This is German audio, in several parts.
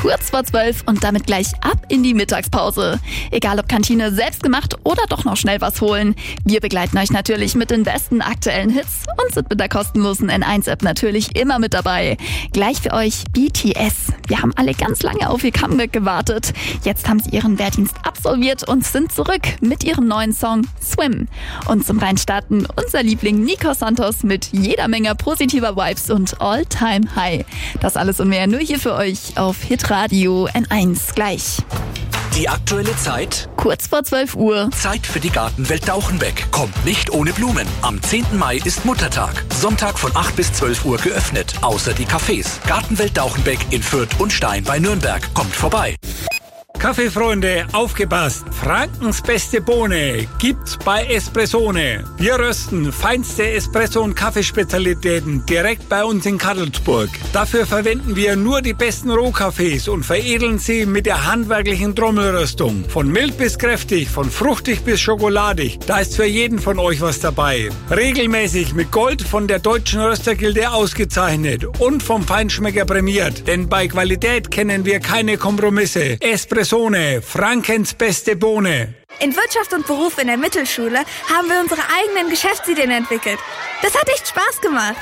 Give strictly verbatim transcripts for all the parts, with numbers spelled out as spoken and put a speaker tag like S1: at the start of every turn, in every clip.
S1: kurz vor zwölf und damit gleich ab in die Mittagspause. Egal ob Kantine selbst gemacht oder doch noch schnell was holen. Wir begleiten euch natürlich mit den besten aktuellen Hits und sind mit der kostenlosen N eins App natürlich immer mit dabei. Gleich für euch B T S. Wir haben alle ganz lange auf ihr Comeback gewartet. Jetzt haben sie ihren Wehrdienst absolviert und sind zurück mit ihrem neuen Song Swim. Und zum Reinstarten unser Liebling Nico Santos mit jeder Menge positiver Vibes und All-Time High. Das alles und mehr nur hier für euch auf Hitradio N eins gleich.
S2: Die aktuelle Zeit?
S1: Kurz vor zwölf Uhr.
S2: Zeit für die Gartenwelt Dauchenbeck. Kommt nicht ohne Blumen. Am zehnten Mai ist Muttertag. Sonntag von acht bis zwölf Uhr geöffnet. Außer die Cafés. Gartenwelt Dauchenbeck in Fürth und Stein bei Nürnberg. Kommt vorbei.
S3: Kaffeefreunde, aufgepasst! Frankens beste Bohne gibt's bei Espressone. Wir rösten feinste Espresso- und Kaffeespezialitäten direkt bei uns in Kadelsburg. Dafür verwenden wir nur die besten Rohkaffees und veredeln sie mit der handwerklichen Trommelröstung. Von mild bis kräftig, von fruchtig bis schokoladig. Da ist für jeden von euch was dabei. Regelmäßig mit Gold von der Deutschen Röstergilde ausgezeichnet und vom Feinschmecker prämiert. Denn bei Qualität kennen wir keine Kompromisse. Espresso Frankens beste Bohne.
S4: In Wirtschaft und Beruf in der Mittelschule haben wir unsere eigenen Geschäftsideen entwickelt. Das hat echt Spaß gemacht.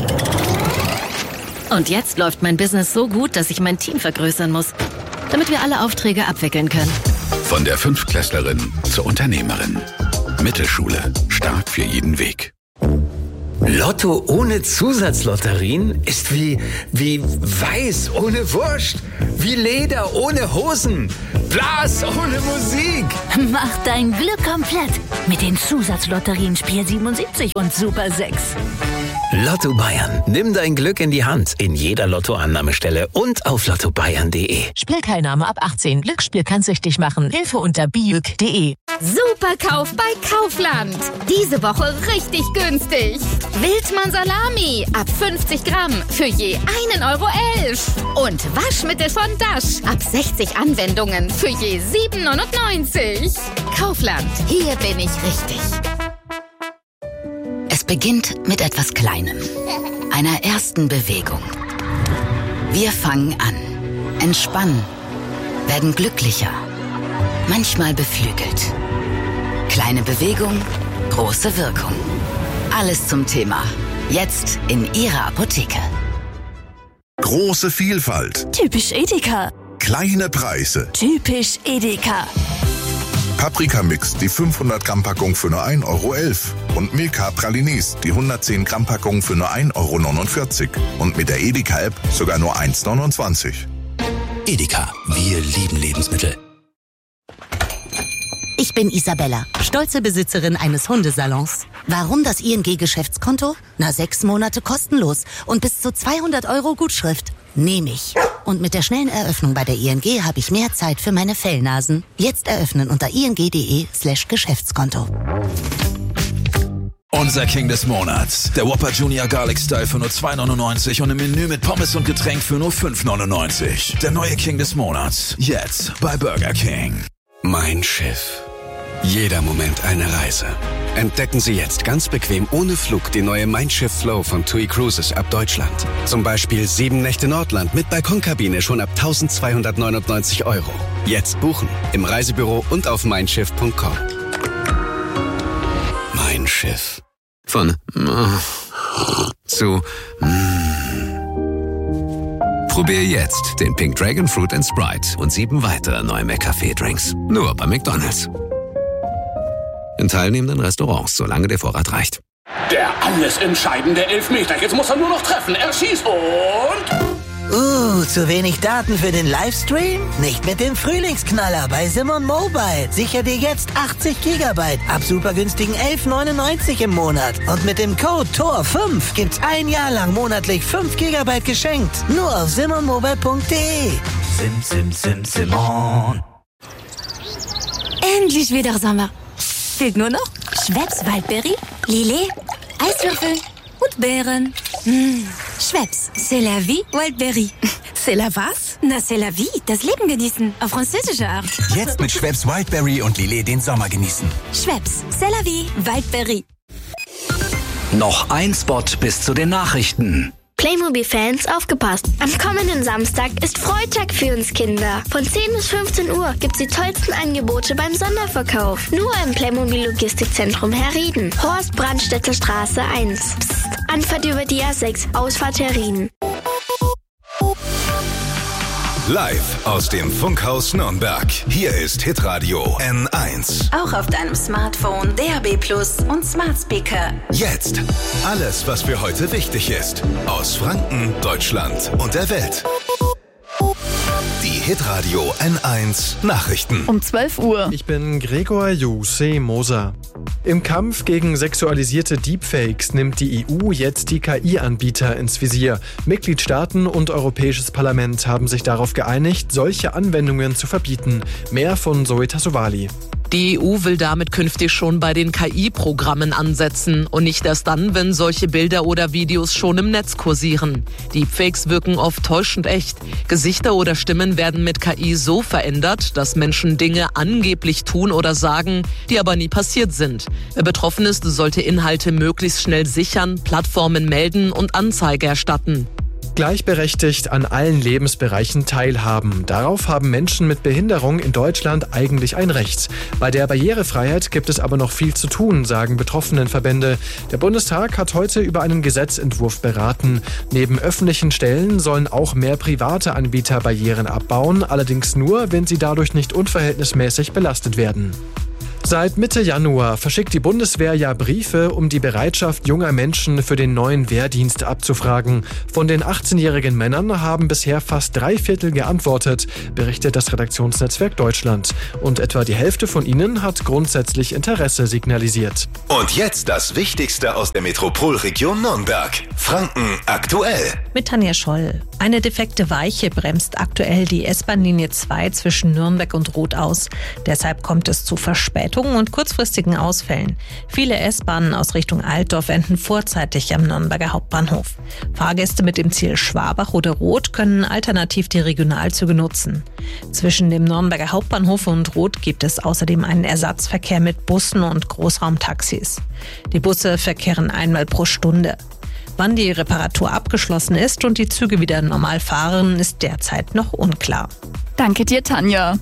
S5: Und jetzt läuft mein Business so gut, dass ich mein Team vergrößern muss, damit wir alle Aufträge abwickeln können.
S6: Von der Fünftklässlerin zur Unternehmerin. Mittelschule. Start für jeden Weg.
S7: Lotto ohne Zusatzlotterien ist wie, wie Weiß ohne Wurst, wie Leder ohne Hosen, Blas ohne Musik.
S8: Mach dein Glück komplett mit den Zusatzlotterien Spiel siebenundsiebzig und Super sechs.
S7: Lotto Bayern. Nimm dein Glück in die Hand. In jeder Lottoannahmestelle und auf lotto bayern punkt de.
S9: Spielteilnahme ab achtzehn. Glücksspiel kann süchtig machen. Hilfe unter biuk punkt de.
S10: Superkauf bei Kaufland. Diese Woche richtig günstig. Wildmann Salami ab fünfzig Gramm für je einen Euro elf. Und Waschmittel von Dash ab sechzig Anwendungen für je sieben neunundneunzig. Kaufland. Hier bin ich richtig.
S11: Es beginnt mit etwas Kleinem, einer ersten Bewegung. Wir fangen an, entspannen, werden glücklicher, manchmal beflügelt. Kleine Bewegung, große Wirkung. Alles zum Thema. Jetzt in Ihrer Apotheke.
S12: Große Vielfalt.
S8: Typisch Edeka.
S12: Kleine Preise.
S8: Typisch Edeka.
S12: Paprikamix, die fünfhundert Gramm Packung für nur ein Euro elf. Und Milka Pralines, die hundertzehn Gramm Packung für nur ein Euro neunundvierzig. Und mit der Edeka-App sogar nur eins neunundzwanzig.
S2: Edeka, wir lieben Lebensmittel.
S13: Ich bin Isabella, stolze Besitzerin eines Hundesalons. Warum das I N G-Geschäftskonto? Na, sechs Monate kostenlos und bis zu zweihundert Euro Gutschrift. Nehme ich. Und mit der schnellen Eröffnung bei der I N G habe ich mehr Zeit für meine Fellnasen. Jetzt eröffnen unter ing.de slash Geschäftskonto.
S14: Unser King des Monats. Der Whopper Junior Garlic Style für nur zwei neunundneunzig und ein Menü mit Pommes und Getränk für nur fünf neunundneunzig. Der neue King des Monats. Jetzt bei Burger King.
S15: Mein Schiff. Jeder Moment eine Reise. Entdecken Sie jetzt ganz bequem ohne Flug die neue Mein Schiff Flow von TUI Cruises ab Deutschland. Zum Beispiel sieben Nächte Nordland mit Balkonkabine schon ab eintausendzweihundertneunundneunzig Euro. Jetzt buchen im Reisebüro und auf mein schiff punkt com. Mein Schiff. Von zu
S16: Probier jetzt den Pink Dragon Fruit and Sprite und sieben weitere neue McCafé-Drinks. Nur bei McDonald's. In teilnehmenden Restaurants, solange der Vorrat reicht.
S17: Der alles entscheidende Elfmeter. Jetzt muss er nur noch treffen. Er schießt und...
S18: Uh, zu wenig Daten für den Livestream? Nicht mit dem Frühlingsknaller bei Simon Mobile. Sicher dir jetzt achtzig Gigabyte ab super günstigen elf neunundneunzig im Monat. Und mit dem Code T O R fünf gibt's ein Jahr lang monatlich fünf Gigabyte geschenkt. Nur auf simon mobile punkt de.
S19: Sim, sim, sim, Simon.
S8: Endlich wieder Sommer. Fehlt nur noch Schweppes Waldbeere, Lillet, Eiswürfel und Beeren. Mmh. Schweppes, c'est la vie, Wildberry.
S4: C'est la was?
S8: Na, c'est la vie, das Leben genießen, auf französische Art.
S19: Jetzt mit Schweppes Wildberry und Lillet den Sommer genießen.
S8: Schweppes, c'est la vie, Wildberry.
S2: Noch ein Spot bis zu den Nachrichten.
S20: Playmobil-Fans, aufgepasst! Am kommenden Samstag ist Freitag für uns Kinder. Von zehn bis fünfzehn Uhr gibt's die tollsten Angebote beim Sonderverkauf. Nur im Playmobil-Logistikzentrum Herrieden. Horst-Brandstätter Straße eins. Psst, Anfahrt über die A sechs, Ausfahrt Herrieden.
S21: Live aus dem Funkhaus Nürnberg. Hier ist Hitradio N eins.
S22: Auch auf deinem Smartphone, D A B Plus und Smart Speaker.
S21: Jetzt alles, was für heute wichtig ist. Aus Franken, Deutschland und der Welt. Die Hitradio N eins Nachrichten.
S1: Um zwölf Uhr.
S23: Ich bin Gregor Jose Moser. Im Kampf gegen sexualisierte Deepfakes nimmt die E U jetzt die K I-Anbieter ins Visier. Mitgliedstaaten und Europäisches Parlament haben sich darauf geeinigt, solche Anwendungen zu verbieten. Mehr von Zoe Tassovali.
S24: Die E U will damit künftig schon bei den K I-Programmen ansetzen und nicht erst dann, wenn solche Bilder oder Videos schon im Netz kursieren. Deepfakes wirken oft täuschend echt. Gesichter oder Stimmen werden mit K I so verändert, dass Menschen Dinge angeblich tun oder sagen, die aber nie passiert sind. Wer betroffen ist, sollte Inhalte möglichst schnell sichern, Plattformen melden und Anzeige erstatten.
S23: Gleichberechtigt an allen Lebensbereichen teilhaben. Darauf haben Menschen mit Behinderung in Deutschland eigentlich ein Recht. Bei der Barrierefreiheit gibt es aber noch viel zu tun, sagen Betroffenenverbände. Der Bundestag hat heute über einen Gesetzentwurf beraten. Neben öffentlichen Stellen sollen auch mehr private Anbieter Barrieren abbauen, allerdings nur, wenn sie dadurch nicht unverhältnismäßig belastet werden. Seit Mitte Januar verschickt die Bundeswehr ja Briefe, um die Bereitschaft junger Menschen für den neuen Wehrdienst abzufragen. Von den achtzehnjährigen Männern haben bisher fast drei Viertel geantwortet, berichtet das Redaktionsnetzwerk Deutschland. Und etwa die Hälfte von ihnen hat grundsätzlich Interesse signalisiert.
S21: Und jetzt das Wichtigste aus der Metropolregion Nürnberg. Franken aktuell.
S25: Mit Tanja Scholl. Eine defekte Weiche bremst aktuell die S-Bahn-Linie zwei zwischen Nürnberg und Roth aus. Deshalb kommt es zu Verspätungen und kurzfristigen Ausfällen. Viele S-Bahnen aus Richtung Altdorf enden vorzeitig am Nürnberger Hauptbahnhof. Fahrgäste mit dem Ziel Schwabach oder Roth können alternativ die Regionalzüge nutzen. Zwischen dem Nürnberger Hauptbahnhof und Roth gibt es außerdem einen Ersatzverkehr mit Bussen und Großraumtaxis. Die Busse verkehren einmal pro Stunde. Wann die Reparatur abgeschlossen ist und die Züge wieder normal fahren, ist derzeit noch unklar.
S1: Danke dir, Tanja.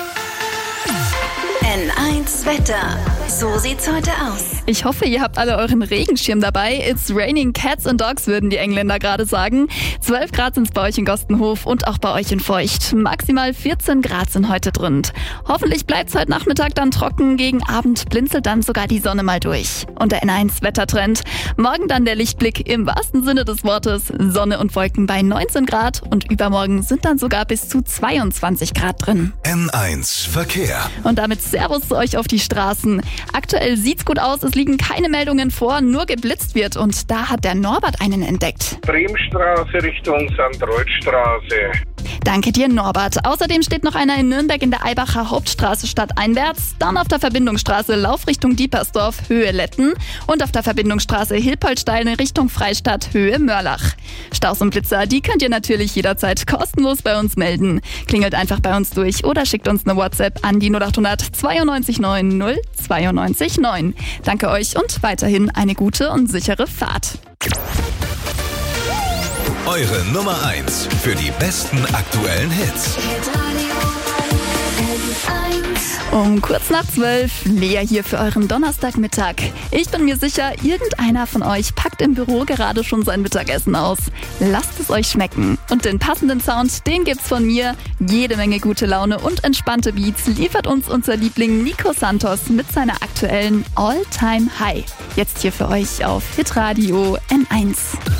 S22: N eins Wetter. So sieht's heute aus.
S1: Ich hoffe, ihr habt alle euren Regenschirm dabei. It's raining cats and dogs, würden die Engländer gerade sagen. zwölf Grad sind's bei euch in Gostenhof und auch bei euch in Feucht. Maximal vierzehn Grad sind heute drin. Hoffentlich bleibt's heute Nachmittag dann trocken. Gegen Abend blinzelt dann sogar die Sonne mal durch. Und der N eins Wettertrend. Morgen dann der Lichtblick im wahrsten Sinne des Wortes. Sonne und Wolken bei neunzehn Grad und übermorgen sind dann sogar bis zu zweiundzwanzig Grad drin.
S21: N eins Verkehr.
S1: Und damit Servus zu euch auf die Straßen. Aktuell sieht's gut aus, es liegen keine Meldungen vor, nur geblitzt wird und da hat der Norbert einen entdeckt.
S26: Bremstraße Richtung Sandreuthstraße.
S1: Danke dir, Norbert. Außerdem steht noch einer in Nürnberg in der Eibacher Hauptstraße stadteinwärts, dann auf der Verbindungsstraße Laufrichtung Diepersdorf, Höhe Letten und auf der Verbindungsstraße Hilpoltstein Richtung Freistadt, Höhe Mörlach. Staus und Blitzer, die könnt ihr natürlich jederzeit kostenlos bei uns melden. Klingelt einfach bei uns durch oder schickt uns eine WhatsApp an die null acht hundert zweiundneunzig neun null zweiundneunzig neun. Danke euch und weiterhin eine gute und sichere Fahrt.
S21: Eure Nummer eins für die besten aktuellen Hits.
S1: Um kurz nach zwölf, Lea hier für euren Donnerstagmittag. Ich bin mir sicher, irgendeiner von euch packt im Büro gerade schon sein Mittagessen aus. Lasst es euch schmecken. Und den passenden Sound, den gibt's von mir. Jede Menge gute Laune und entspannte Beats liefert uns unser Liebling Nico Santos mit seiner aktuellen All-Time High. Jetzt hier für euch auf Hitradio N eins.